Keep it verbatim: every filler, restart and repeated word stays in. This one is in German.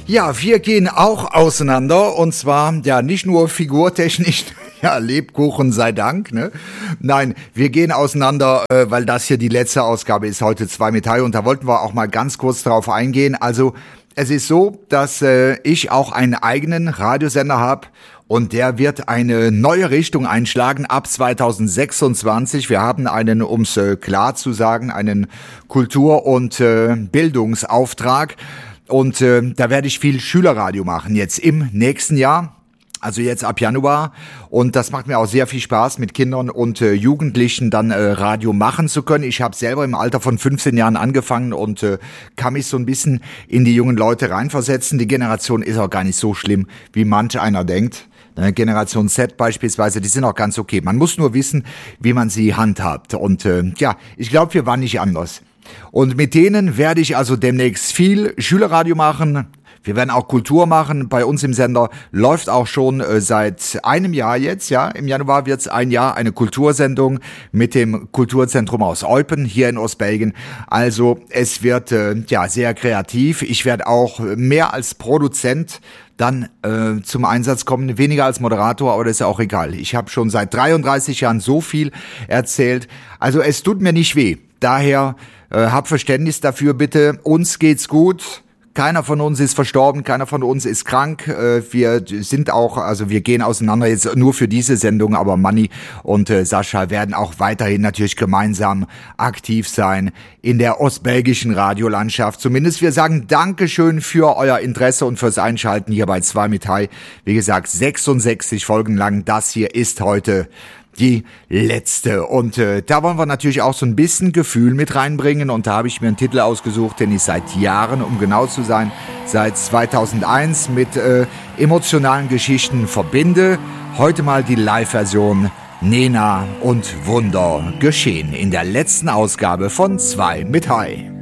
Ja, wir gehen auch auseinander und zwar ja nicht nur figurtechnisch, ja Lebkuchen sei Dank, ne? Nein, wir gehen auseinander, äh, weil das hier die letzte Ausgabe ist, heute zwei mit Hai und da wollten wir auch mal ganz kurz drauf eingehen. Also es ist so, dass äh, ich auch einen eigenen Radiosender habe. Und der wird eine neue Richtung einschlagen ab zweitausendsechsundzwanzig. Wir haben einen, um's äh, klar zu sagen, einen Kultur- und äh, Bildungsauftrag. Und äh, da werde ich viel Schülerradio machen jetzt im nächsten Jahr. Also jetzt ab Januar und das macht mir auch sehr viel Spaß, mit Kindern und äh, Jugendlichen dann äh, Radio machen zu können. Ich habe selber im Alter von fünfzehn Jahren angefangen und äh, kann mich so ein bisschen in die jungen Leute reinversetzen. Die Generation ist auch gar nicht so schlimm, wie manch einer denkt. Generation Z beispielsweise, die sind auch ganz okay. Man muss nur wissen, wie man sie handhabt. Und äh, ja, ich glaube, wir waren nicht anders. Und mit denen werde ich also demnächst viel Schülerradio machen. Wir werden auch Kultur machen. Bei uns im Sender läuft auch schon äh, seit einem Jahr jetzt, ja, im Januar wird's ein Jahr, eine Kultursendung mit dem Kulturzentrum aus Eupen hier in Ostbelgien. Also es wird äh, ja sehr kreativ. Ich werde auch mehr als Produzent dann äh, zum Einsatz kommen, weniger als Moderator, aber das ist ja auch egal. Ich habe schon seit dreiunddreißig Jahren so viel erzählt. Also es tut mir nicht weh. Daher äh, hab Verständnis dafür bitte. Uns geht's gut. Keiner von uns ist verstorben, keiner von uns ist krank. Wir sind auch, also wir gehen auseinander jetzt nur für diese Sendung, aber Manni und Sascha werden auch weiterhin natürlich gemeinsam aktiv sein in der ostbelgischen Radiolandschaft. Zumindest wir sagen Dankeschön für euer Interesse und fürs Einschalten hier bei zwei mit Hai. Wie gesagt, sechsundsechzig Folgen lang. Das hier ist heute die letzte. Und äh, da wollen wir natürlich auch so ein bisschen Gefühl mit reinbringen. Und da habe ich mir einen Titel ausgesucht, den ich seit Jahren, um genau zu sein, seit zweitausendeins mit äh, emotionalen Geschichten verbinde. Heute mal die Live-Version Nena und Wunder geschehen in der letzten Ausgabe von zwei mit Hai.